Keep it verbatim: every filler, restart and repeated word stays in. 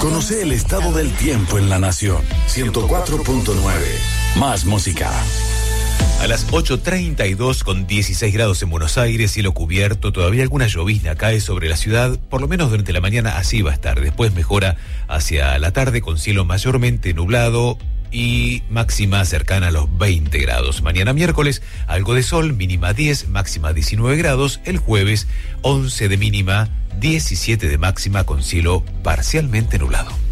Conoce el estado del tiempo en la nación. ciento cuatro punto nueve. Más música. A las ocho treinta y dos con dieciséis grados en Buenos Aires, cielo cubierto, todavía alguna llovizna cae sobre la ciudad, por lo menos durante la mañana así va a estar. Después mejora hacia la tarde con cielo mayormente nublado y máxima cercana a los veinte grados. Mañana miércoles, algo de sol, mínima diez, máxima diecinueve grados. El jueves, once de mínima, diecisiete de máxima con cielo parcialmente nublado.